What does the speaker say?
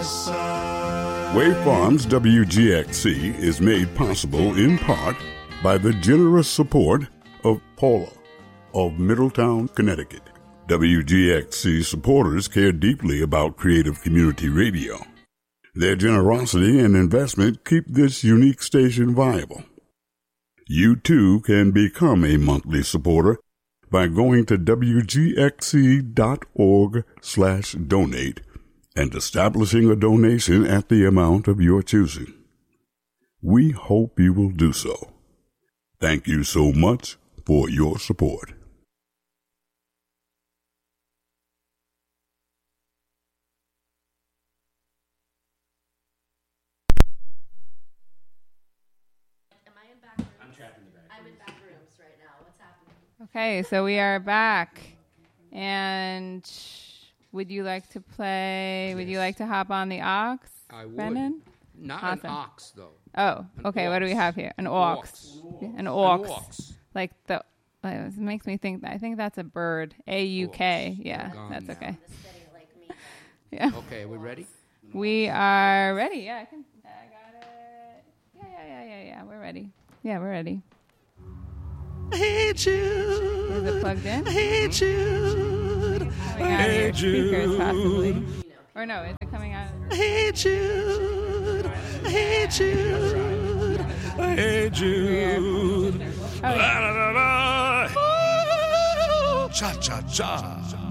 Wave Farms WGXC is made possible in part by the generous support of Paula of Middletown, Connecticut. WGXC supporters care deeply about creative community radio. Their generosity and investment keep this unique station viable. You too can become a monthly supporter by going to wgxc.org/donate and establishing a donation at the amount of your choosing. We hope you will do so. Thank you so much for your support. Okay, so we are back. And would you like to play? Yes. Would you like to hop on the aux? I would. Brennan? Not awesome. An ox, though. Oh, okay. What do we have here? An aux. An aux. Like the. It makes me think. I think that's a bird. AUK. Yeah, that's okay. Yeah. Okay, we ready? We are ready. Yeah, I got it. Yeah. We're ready. Yeah, we're ready. Hey Jude. Is it plugged in? Hey Jude. Hey Jude. Speakers, possibly. Or no, is it coming out? Hey Jude. Hey Jude. Hey Jude. Oh, yeah. Cha cha cha.